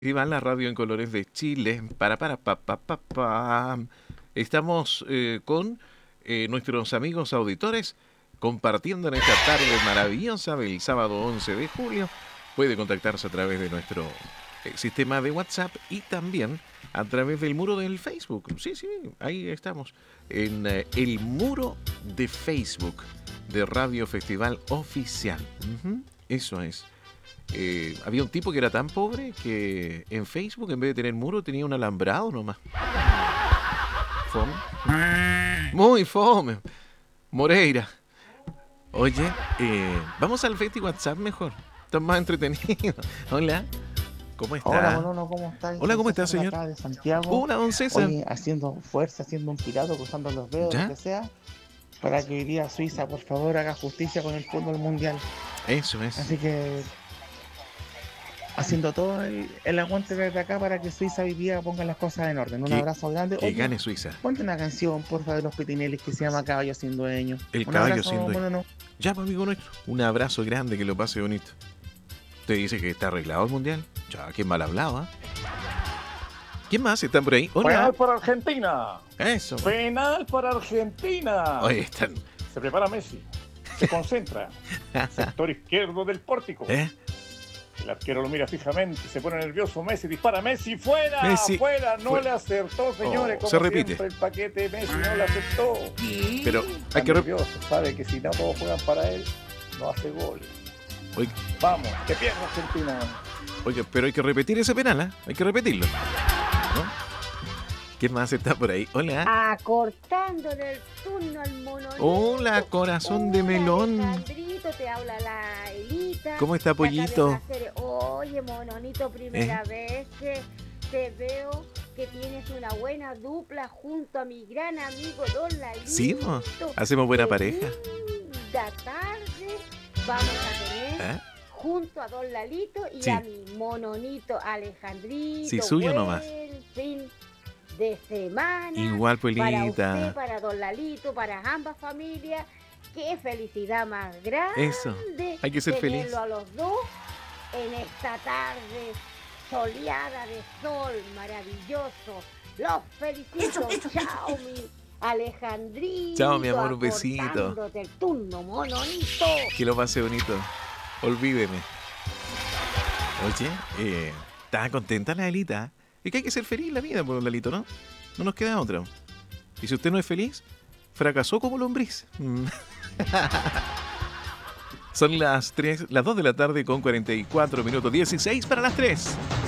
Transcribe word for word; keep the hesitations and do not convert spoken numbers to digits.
Y va la radio en colores de Chile. Para, para, pa, pa, pa, pa. Estamos eh, con eh, nuestros amigos auditores compartiendo en esta tarde maravillosa del sábado once de julio. Puede contactarse a través de nuestro eh, sistema de WhatsApp y también a través del muro del Facebook. Sí, sí, ahí estamos. En eh, el muro de Facebook de Radio Festival Oficial. Uh-huh, eso es. Eh, había un tipo que era tan pobre que en Facebook, en vez de tener muro, tenía un alambrado nomás. Fome. Muy fome. Moreira. Oye, eh, vamos al Festi WhatsApp mejor. Está más entretenido. Hola. ¿Cómo está? Hola, Molono, ¿cómo estás? Hola, ¿cómo César está, señor? Acá de Santiago. Hola, don César. Oye, haciendo fuerza, haciendo un pirado, cruzando los dedos, ¿Ya? lo que sea, para que hoy día Suiza, por favor, haga justicia con el fútbol mundial. Eso es. Así que, haciendo todo el, el aguante desde acá para que Suiza hoy día ponga las cosas en orden. Un Que- abrazo grande. Que Oye, gane Suiza. ponte una canción, porfa, de los Petinelis que se llama Caballo sin dueño. El Un caballo abrazo, sin dueño. Molono. Ya, pues, amigo nuestro. Un abrazo grande, que lo pase bonito. Usted dice que está arreglado el mundial. Ya, qué mal hablado, ¿ah? ¿Quién más está por ahí? Hola. Penal para Argentina. Eso. Penal para Argentina. Oye, están. Se prepara Messi. Se concentra. Sector izquierdo del pórtico. ¿Eh? El arquero lo mira fijamente. Se pone nervioso. Messi dispara. Messi fuera. Messi, fuera. No fuera. le acertó, señores. Oh, como se repite. siempre, el paquete Messi no le aceptó. Pero Está hay que. rep- nervioso. Sabe que si no todos juegan para él, no hace goles. Oye, Vamos. Que pierda Argentina. oye, pero hay que repetir ese penal, ¿ah? Hay que repetirlo. ¿No? ¿Quién más está por ahí? Hola. Acortándole el turno al monolito. Hola, corazón de Hola, melón. Alejandrito, te habla la Elita. ¿Cómo está, De acá de pollito? Cáceres. Oye, mononito, primera vez que te veo que tienes una buena dupla junto a mi gran amigo Don Lalito. Sí, mo. Hacemos buena Qué pareja. linda tarde vamos a tener ¿Eh? junto a Don Lalito y Sí. a mi mononito Alejandrito. Sí, suyo Buen nomás. fin de semana. Igual, Para Puelita. usted, para Don Lalito, para ambas familias. Qué felicidad más grande. Eso. Hay que ser tenerlo feliz. a los dos en esta tarde soleada de sol maravilloso. Los felicito. Chao, mi Alejandrito. Chao, mi amor, un besito. acortándote el turno, mononito. Que lo pase bonito. Olvídeme. Oye, eh, ¿está contenta la Elita? Es que hay que ser feliz en la vida, por Lalito, ¿no? No nos queda otra. Y si usted no es feliz, fracasó como lombriz. Mm. Son las tres, las dos de la tarde con cuarenta y cuatro minutos. dieciséis para las tres.